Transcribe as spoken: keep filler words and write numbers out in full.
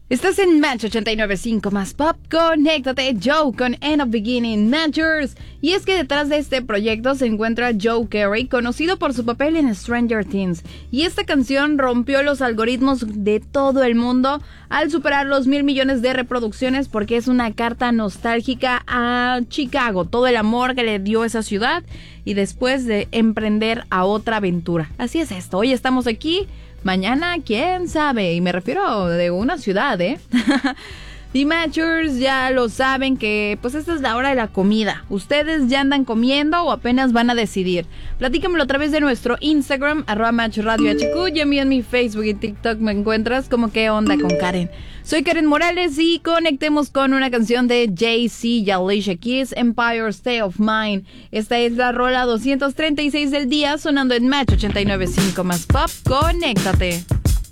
Estás en Match ochenta y nueve punto cinco más Pop. Conéctate, Joe con End of Beginning Matchers. Y es que detrás de este proyecto se encuentra Joe Carey, conocido por su papel en Stranger Things. Y esta canción rompió los algoritmos de todo el mundo al superar los mil millones de reproducciones, porque es una carta nostálgica a Chicago, todo el amor que le dio esa ciudad y después de emprender a otra aventura. Así es esto, hoy estamos aquí. Mañana, quién sabe, y me refiero de una ciudad, ¿eh? The Matchers ya lo saben que pues esta es la hora de la comida. ¿Ustedes ya andan comiendo o apenas van a decidir? Platícamelo a través de nuestro Instagram, arroba Match Radio H Q, y a mí en mi Facebook y TikTok me encuentras como ¿Qué onda con Karen? Soy Karen Morales y conectemos con una canción de Jay-Z y Alicia Keys, Empire State of Mind. Esta es la rola doscientos treinta y seis del día, sonando en Match ochenta y nueve punto cinco más Pop. Conéctate.